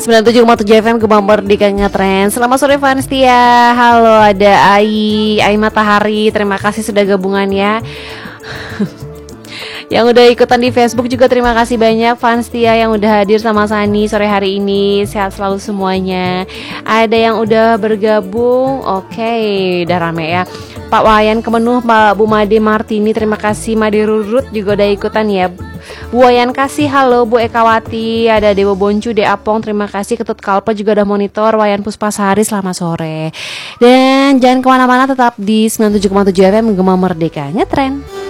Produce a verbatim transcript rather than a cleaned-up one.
sembilan puluh tujuh koma tujuh F M Gemah Merdeka Ngetren. Selamat sore Vanstia. Halo, ada Ai, Ai Matahari. Terima kasih sudah gabungan ya. Yang udah ikutan di Facebook juga terima kasih banyak. Vanstia yang udah hadir sama Sani sore hari ini. Sehat selalu semuanya. Ada yang udah bergabung. Oke, udah rame ya. Pak Wayan Kemenuh, Mbak Bu Made Martini, terima kasih. Made Rurut juga udah ikutan ya. Bu Wayan kasih, halo. Bu Ekawati, ada Dewa Boncu, De Apong, terima kasih. Ketut Kalpa juga udah monitor. Wayan Puspasari, selamat sore. Dan jangan kemana-mana, tetap di sembilan puluh tujuh koma tujuh F M Gemah Merdeka Ngetren.